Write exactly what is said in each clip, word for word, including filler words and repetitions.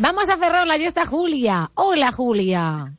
Vamos a cerrarla, ya está Julia. Hola, Julia.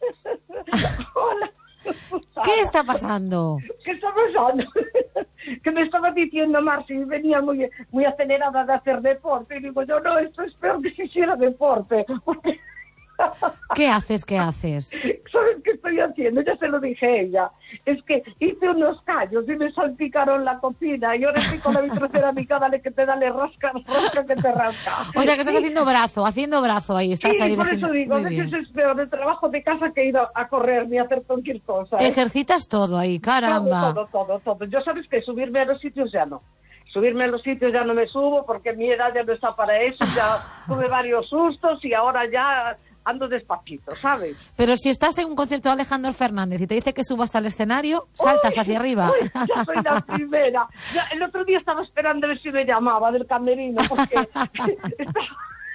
Hola. ¿Qué está pasando? ¿Qué está pasando? Que me estaba diciendo Marci, venía muy, muy acelerada de hacer deporte. Y digo yo, no, esto es peor que si hiciera deporte. Porque... ¿Qué haces, qué haces? ¿Sabes qué estoy haciendo? Ya se lo dije a ella. Es que hice unos callos y me salpicaron la cocina. Y ahora estoy con la vitrocerámica, dale que te dale, rasca, rasca que te rasca. O sea, que estás haciendo brazo, haciendo brazo ahí. Estás Sí, ahí por haciendo... eso digo, a veces es peor el trabajo de casa que ir a, a correr ni a hacer cualquier cosa. ¿eh? Ejercitas todo ahí, caramba. Todo, todo, todo, todo. Yo sabes que subirme a los sitios ya no. Subirme a los sitios ya no me subo porque mi edad ya no está para eso. Ya tuve varios sustos y ahora ya... ando despacito, ¿sabes? Pero si estás en un concierto de Alejandro Fernández y te dice que subas al escenario, saltas uy, hacia arriba. Uy, ya soy la primera. Ya, el otro día estaba esperando a ver si me llamaba del camerino, porque... estaba...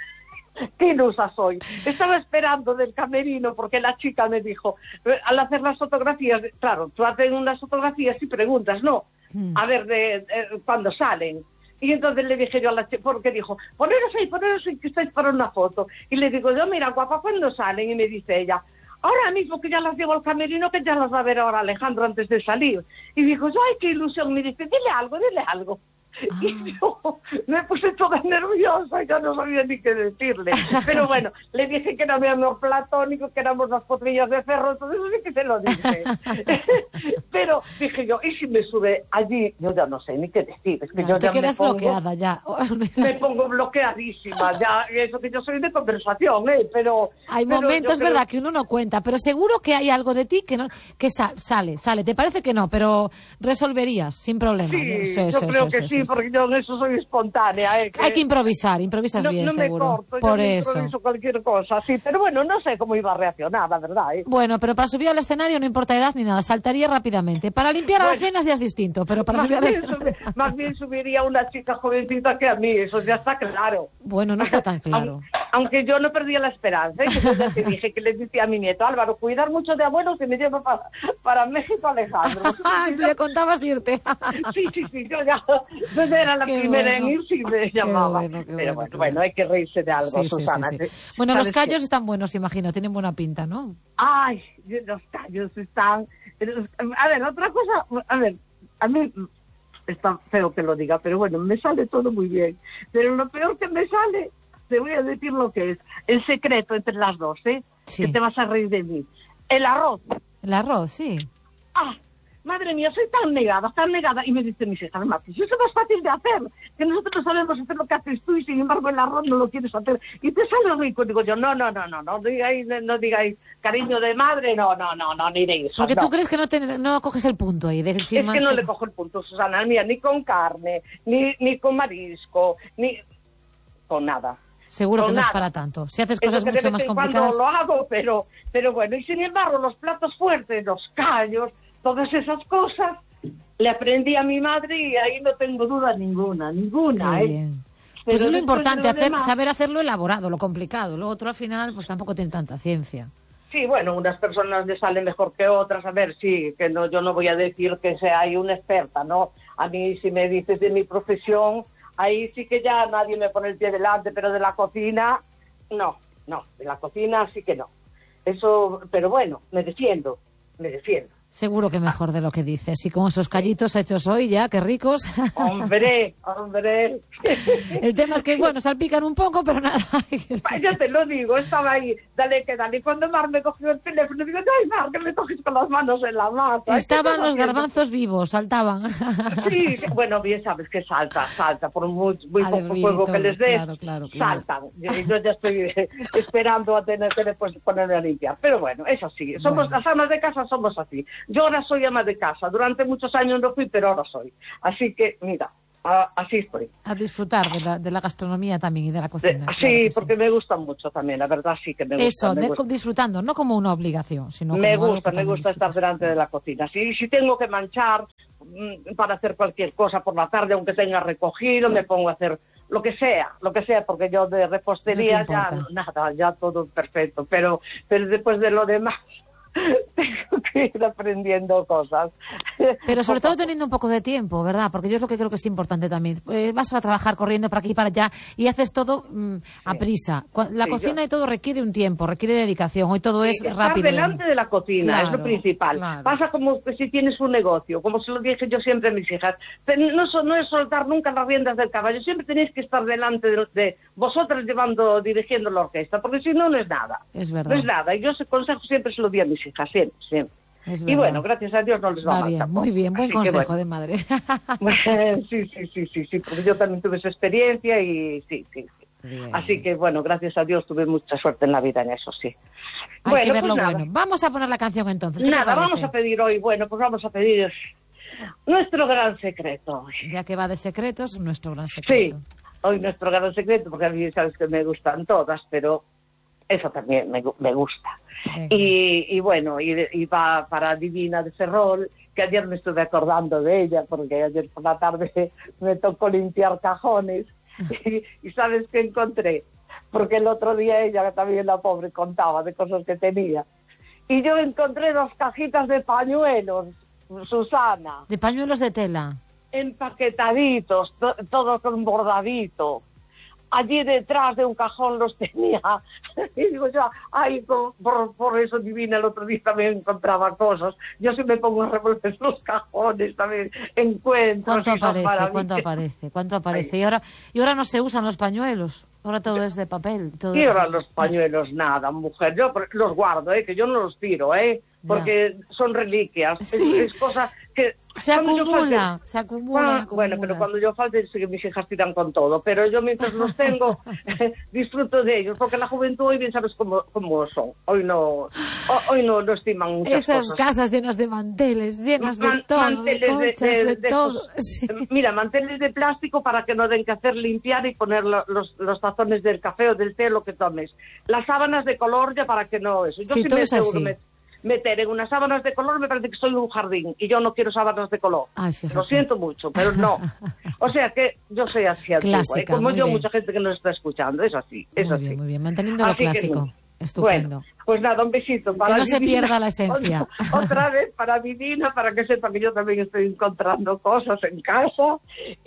Qué ilusa soy. Estaba esperando del camerino porque la chica me dijo, al hacer las fotografías, claro, tú haces unas fotografías y preguntas, ¿no? Hmm. A ver, de, de cuándo salen. Y entonces le dije yo a la chica, porque dijo, poneros ahí, poneros ahí, que estáis para una foto. Y le digo yo, mira, guapa, ¿cuándo salen? Y me dice ella, ahora mismo que ya las llevo al camerino, que ya las va a ver ahora Alejandro antes de salir. Y digo yo, ay, qué ilusión. Me dice, dile algo, dile algo. Ah. Y yo me puse toda nerviosa, ya no sabía ni qué decirle. Pero bueno, le dije que era mi amor platónico, que éramos las potrillas de ferro, entonces sí que se lo dije. Pero dije yo, ¿y si me sube allí? Yo ya no sé ni qué decir. Es que no, yo te ya quedas me pongo, bloqueada ya. Me pongo bloqueadísima, ya, eso que yo soy de conversación, ¿eh? Pero... Hay pero momentos, es creo... verdad, que uno no cuenta, pero seguro que hay algo de ti que no que sa sale, sale. ¿Te parece que no? Pero resolverías, sin problema. Sí, eso, yo eso, creo eso, que eso, sí, eso. porque yo en eso soy espontánea. ¿eh? Que hay que improvisar, improvisas no, bien, no seguro. me corto, Por yo eso. improviso cualquier cosa, sí, pero bueno, no sé cómo iba a reaccionar, la verdad. ¿eh? Bueno, pero para subir al escenario no importa edad ni nada, saltaría rápidamente. Para limpiar bueno, las cenas ya es distinto, pero para subir al escenario... Sube, más bien subiría una chica jovencita que a mí, eso ya está claro. Bueno, no está tan claro. Aunque yo no perdía la esperanza, ¿eh? Que yo ya te dije que le decía a mi nieto, Álvaro, cuidar mucho de abuelos que me lleva para, para México, Alejandro. Tú le contabas irte. Sí, sí, sí, yo ya, yo ya era la qué primera bueno. en ir, sí me llamaba. Bueno, Pero bueno, bueno, bueno, hay que reírse de algo, sí, Susana. Sí, sí, sí. Bueno, los callos que... están buenos, imagino, tienen buena pinta, ¿no? Ay, los callos están... A ver, otra cosa, a ver, a mí... Está feo que lo diga, pero bueno, me sale todo muy bien. Pero lo peor que me sale, te voy a decir lo que es. El secreto entre las dos, ¿eh? Sí. Que te vas a reír de mí. El arroz. El arroz, sí. Ah, madre mía, soy tan negada, tan negada. Y me dice mis hijas, Marci, eso es más fácil de hacer. Que nosotros sabemos hacer lo que haces tú y sin embargo el arroz no lo quieres hacer. Y te sale rico. Digo yo, no, no, no, no, no digáis, no digáis cariño de madre, no, no, no, no, ni de eso. Porque no. tú crees que no, te, no coges el punto ahí. De es más... que no le cojo el punto, Susana, mía, ni con carne, ni, ni con marisco, ni con nada. Seguro con que no nada. es para tanto. Si haces cosas que mucho más complicadas... Cuando lo hago, pero, pero bueno, y sin embargo los platos fuertes, los callos, todas esas cosas, le aprendí a mi madre y ahí no tengo duda ninguna, ninguna, Qué ¿eh? bien. Pero pues es lo importante, lo hacer, demás... saber hacerlo elaborado, lo complicado. Lo otro al final pues tampoco tiene tanta ciencia. Sí, bueno, unas personas le salen mejor que otras, a ver, sí, que no, yo no voy a decir que sea ahí una experta, ¿no? A mí, si me dices de mi profesión, ahí sí que ya nadie me pone el pie delante, pero de la cocina, no, no, de la cocina sí que no. Eso, pero bueno, me defiendo, me defiendo. Seguro que mejor de lo que dices. Y con esos callitos hechos hoy ya, qué ricos. Hombre, hombre. El tema es que, bueno, salpican un poco, pero nada. Ya te lo digo, estaba ahí, dale que dale. Y cuando Mar me cogió el teléfono, digo, ay, Mar, que me coges con las manos en la masa. Estaban los garbanzos vivos, saltaban. Sí, bueno, bien sabes que salta, salta, por muy, muy poco fuego que les des, claro, claro, claro. saltan. Yo, yo ya estoy esperando a tener que después ponerme a limpiar. Pero bueno, es así. Somos, bueno. Las amas de casa somos así. Yo ahora soy ama de casa. Durante muchos años no fui, pero ahora soy. Así que, mira, a, así estoy. A disfrutar de la, de la gastronomía también y de la cocina. De, claro sí, porque sí. me gusta mucho también, la verdad sí que me gusta. Eso, me de, gusta. disfrutando, no como una obligación, sino me como gusta, me gusta estar delante de la cocina. Si, si tengo que manchar mmm, para hacer cualquier cosa por la tarde, aunque tenga recogido, me pongo a hacer lo que sea, lo que sea, porque yo de repostería no ya nada, ya todo perfecto. Pero, pero después de lo demás... tengo que ir aprendiendo cosas. Pero sobre todo teniendo un poco de tiempo, ¿verdad? Porque yo es lo que creo que es importante también. Eh, vas a trabajar corriendo para aquí y para allá y haces todo mmm, a prisa. La sí, cocina yo... y todo requiere un tiempo, requiere dedicación. Hoy todo sí, es estar rápido. Estar delante de la cocina claro, es lo principal. Claro. Pasa como que si tienes un negocio, como se lo dije yo siempre a mis hijas. No, no es soltar nunca las riendas del caballo. Siempre tenéis que estar delante de, de vosotras llevando, dirigiendo la orquesta, porque si no, no es nada. Es verdad. No es nada. Y yo ese consejo siempre se lo di a mis hijas, siempre, siempre. Y bueno, gracias a Dios no les va, va mal bien, tampoco. Muy bien, buen Así consejo bueno. de madre. sí, sí, sí, sí, sí, porque yo también tuve esa experiencia y sí, sí, sí. Bien. Así que bueno, gracias a Dios tuve mucha suerte en la vida en eso, sí. Hay bueno, que ver pues lo nada. Bueno. Vamos a poner la canción entonces. Nada, vamos a pedir hoy, bueno, pues vamos a pedir nuestro gran secreto. Ya que va de secretos, nuestro gran secreto. Sí, hoy nuestro gran secreto, porque a mí sabes que me gustan todas, pero eso también me, me gusta. Y, y bueno, y, y va para Divina de Ferrol, que ayer me estuve acordando de ella, porque ayer por la tarde me tocó limpiar cajones. Y, y ¿sabes qué encontré? Porque el otro día ella también, la pobre, contaba de cosas que tenía. Y yo encontré dos cajitas de pañuelos, Susana. ¿De pañuelos de tela? Empaquetaditos, to, todos con bordadito. Allí detrás de un cajón los tenía. Y digo yo, ay, por, por, por eso Divina el otro día también encontraba cosas. Yo si me pongo a revolver los cajones también encuentro. ¿Cuánto aparece? ¿Cuánto aparece? ¿Cuánto aparece? Y ahora, y ahora no se usan los pañuelos. Ahora todo es de papel. Todo y ahora es... los pañuelos nada, mujer. Yo los guardo, ¿eh? Que yo no los tiro, ¿eh? Porque ya. Son reliquias. Sí. Es, es cosa que... Se acumula, falte, se acumula, bueno, acumula. Bueno, pero cuando yo falte, sí que mis hijas tiran con todo. Pero yo mientras los tengo, disfruto de ellos. Porque la juventud hoy bien sabes cómo, cómo son. Hoy no hoy no, no estiman muchas Esas cosas. Casas llenas de manteles, llenas de Man, todo, manteles de, conchas, de, de, de, de todo. Esos, sí. Mira, manteles de plástico para que no den que hacer limpiar y poner los, los tazones del café o del té, lo que tomes. Las sábanas de color ya para que no eso. Yo sí, sí todo me es así. Me, meter en unas sábanas de color me parece que soy un jardín y yo no quiero sábanas de color. Ay, lo siento mucho, pero no. O sea que yo soy así antigua, clásica, ¿eh? Como yo, bien. Mucha gente que nos está escuchando, es así, es muy así. Bien, muy bien, manteniendo lo así clásico. Que, estupendo. Bueno, pues nada, un besito para que no Divina, se pierda la esencia. Otra vez para Divina, para que sepa que yo también estoy encontrando cosas en casa.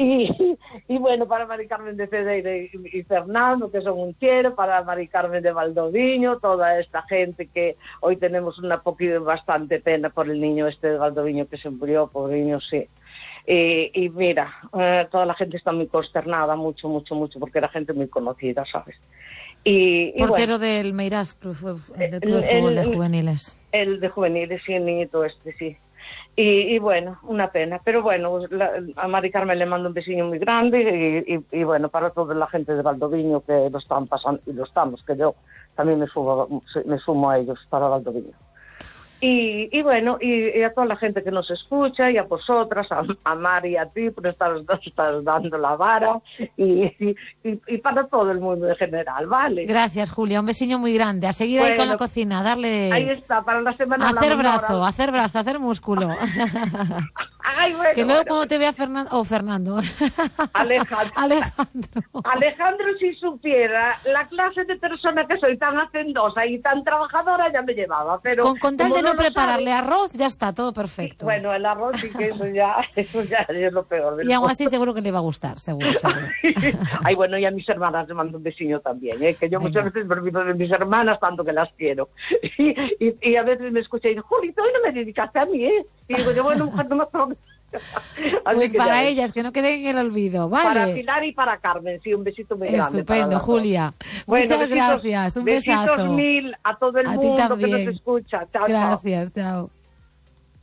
Y, y bueno, para Mari Carmen de Cedeira y, y Fernando, que son un quiero, para Mari Carmen de Valdoviño, toda esta gente que hoy tenemos una poquito bastante pena por el niño este de Valdoviño que se murió, pobre niño, sí. Y, y mira, eh, toda la gente está muy consternada, mucho, mucho, mucho, porque era gente muy conocida, ¿sabes? Y, y portero bueno, del Meirás, Club, del Club de Fútbol de Juveniles. El de Juveniles, sí, el niñito este, sí. Y, y bueno, una pena. Pero bueno, la, a Mari Carmen le mando un besillo muy grande y, y, y bueno, para toda la gente de Valdoviño que lo están pasando, y lo estamos, que yo también me sumo, me sumo a ellos para Valdoviño. Y, y bueno, y, y a toda la gente que nos escucha, y a vosotras, a, a Mari y a ti, por estar, estar dando la vara, y, y, y para todo el mundo en general, ¿vale? Gracias, Julia, un besiño muy grande. A seguir bueno, ahí con la cocina, darle... Ahí está, para la semana... A hacer la brazo, hora. hacer brazo, hacer músculo. Ay, bueno, que luego bueno. cuando te vea Fernando... Oh, Fernando. Alejandro. Alejandro. Alejandro, si supiera la clase de persona que soy tan hacendosa y tan trabajadora, ya me llevaba, pero... Con, con tal de no, no prepararle sabe, arroz, ya está, todo perfecto. Sí, bueno, el arroz sí que eso ya, eso ya es lo peor. Del y aún mundo. así seguro que le va a gustar, seguro, seguro. Ay, bueno, y a mis hermanas les mando un besillo también, ¿eh? Que yo Venga. Muchas veces me olvido de mis hermanas tanto que las quiero. Y, y, y a veces me escucha y dice, Juli, tú hoy no me dedicaste a mí, ¿eh? Y digo yo, bueno, mujer, no me acuerdo. Pues para ellas, que no queden en el olvido, ¿vale? Para Pilar y para Carmen, sí, un besito muy grande. Estupendo, Julia. Bueno, muchas besitos, gracias, un besitos besazo. mil a todo el a mundo ti que nos escucha. Chao, gracias, chao. chao.